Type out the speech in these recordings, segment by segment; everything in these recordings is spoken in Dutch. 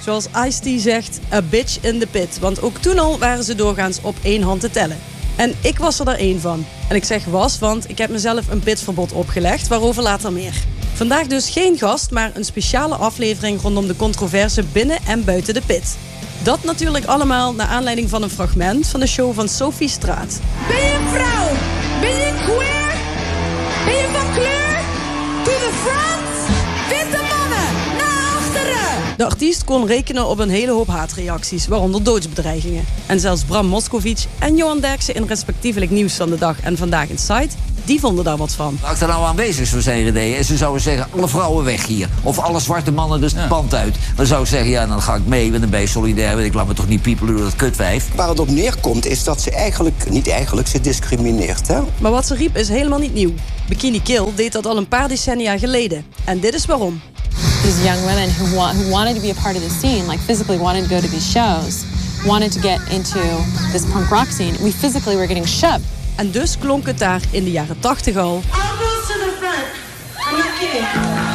Zoals Ice-T zegt, a bitch in the pit. Want ook toen al waren ze doorgaans op 1 hand te tellen. En ik was er één van. En ik zeg was, want ik heb mezelf een pitverbod opgelegd, waarover later meer. Vandaag dus geen gast, maar een speciale aflevering rondom de controverse binnen en buiten de pit. Dat natuurlijk allemaal naar aanleiding van een fragment van de show van Sophie Straat. Ben je een vrouw? Ben je queer? Ben je van kleur? To the front! Witte mannen, naar achteren! De artiest kon rekenen op een hele hoop haatreacties, waaronder doodsbedreigingen. En zelfs Bram Moskowitz en Johan Derksen in respectievelijk Nieuws van de Dag en Vandaag in Site, die vonden daar wat van. Als ik er nou aanwezig zou zijn, René, en ze zouden zeggen, alle vrouwen weg hier. Of alle zwarte mannen dus het pand uit. Dan zou ik zeggen, ja, dan ga ik mee, want dan ben je solidair. Ik laat me toch niet piepelen door dat kutwijf. Waar het op neerkomt is dat ze discrimineert. Hè? Maar wat ze riep is helemaal niet nieuw. Bikini Kill deed dat al een paar decennia geleden. En dit is waarom. These young women who wanted to be a part of the scene, like physically wanted to go to these shows, wanted to get into this punk rock scene. We physically were getting shoved. En dus klonk het daar in de jaren 80 al. All girls to the front. I'm not kidding.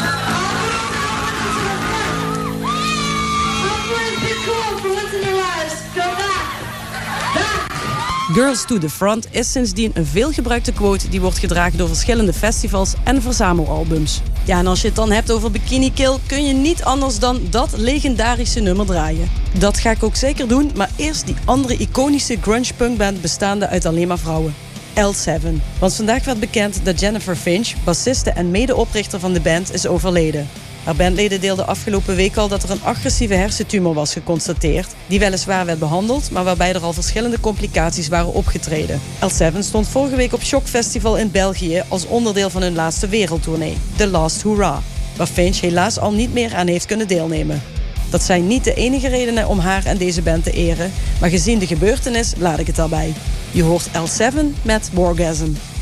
All boys be cool for once in their lives. Go back. Girls to the Front is sindsdien een veelgebruikte quote die wordt gedragen door verschillende festivals en verzamelalbums. Ja, en als je het dan hebt over Bikini Kill, kun je niet anders dan dat legendarische nummer draaien. Dat ga ik ook zeker doen, maar eerst die andere iconische grunge punkband bestaande uit alleen maar vrouwen. L7. Want vandaag werd bekend dat Jennifer Finch, bassiste en medeoprichter van de band, is overleden. Haar bandleden deelden afgelopen week al dat er een agressieve hersentumor was geconstateerd, die weliswaar werd behandeld, maar waarbij er al verschillende complicaties waren opgetreden. L7 stond vorige week op Shock Festival in België als onderdeel van hun laatste wereldtournee, The Last Hurrah, waar Finch helaas al niet meer aan heeft kunnen deelnemen. Dat zijn niet de enige redenen om haar en deze band te eren, maar gezien de gebeurtenis laat ik het daarbij. Je hoort L7 met Wargasm.